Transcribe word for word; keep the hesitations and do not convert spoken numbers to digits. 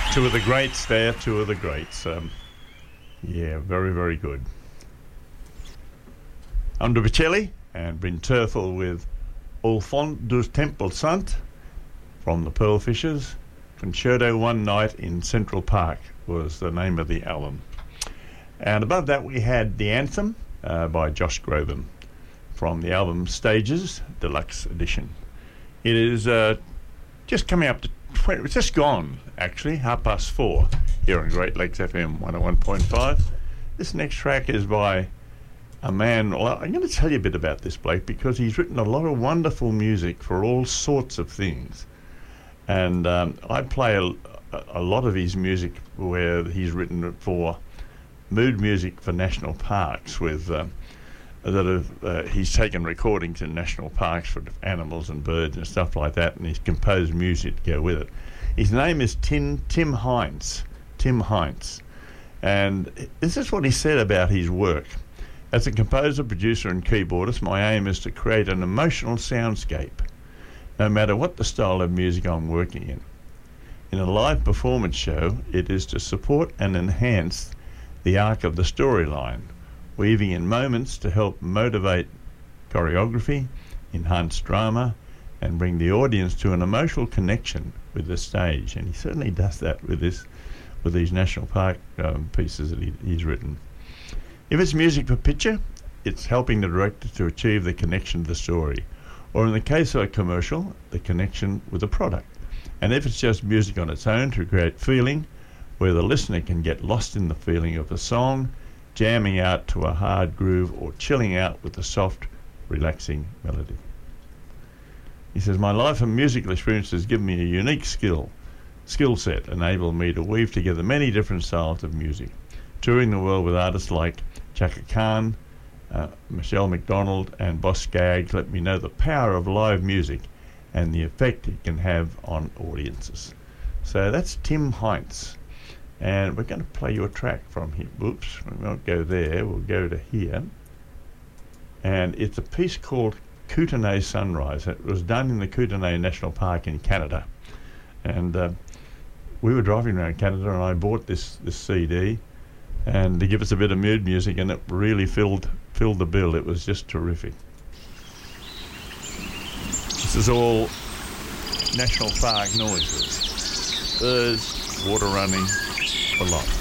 Two of the greats there, two of the greats. Um, yeah, very, very good. Under Bocelli and Bryn Terfel with Au Fond du Temple Sant from the Pearlfishers. Concerto One Night in Central Park was the name of the album. And above that we had The Anthem uh, by Josh Groban from the album Stages Deluxe Edition. It is uh, just coming up to twenty, it's just gone actually, half past four here on Great Lakes F M one oh one point five. This next track is by a man, well, I'm going to tell you a bit about this bloke because he's written a lot of wonderful music for all sorts of things. And um, I play a, a lot of his music where he's written it for mood music for national parks with um, that have, uh, he's taken recordings in national parks for animals and birds and stuff like that, and he's composed music to go with it. His name is Tim, Tim Heinz. Tim Heinz. And this is what he said about his work. As a composer, producer and keyboardist, my aim is to create an emotional soundscape, no matter what the style of music I'm working in. In a live performance show, it is to support and enhance the arc of the storyline, weaving in moments to help motivate choreography, enhance drama, and bring the audience to an emotional connection with the stage. And he certainly does that with this, with these national park um, pieces that he, he's written. If it's music for picture, it's helping the director to achieve the connection to the story, or in the case of a commercial, the connection with the product. And if it's just music on its own to create feeling, where the listener can get lost in the feeling of the song, jamming out to a hard groove or chilling out with a soft, relaxing melody. He says, my life and musical experience has given me a unique skill, skill set, enabled me to weave together many different styles of music. Touring the world with artists like Chaka Khan, uh, Michelle McDonald and Boss Skaggs let me know the power of live music and the effect it can have on audiences. So that's Tim Heinz. And we're going to play you a track from him. Whoops, we won't go there, we'll go to here. And it's a piece called Kootenay Sunrise. It was done in the Kootenay National Park in Canada. And uh, we were driving around Canada and I bought this, this C D and to give us a bit of mood music, and it really filled filled the bill. It was just terrific. This is all national park noises. Birds, water running, a lot.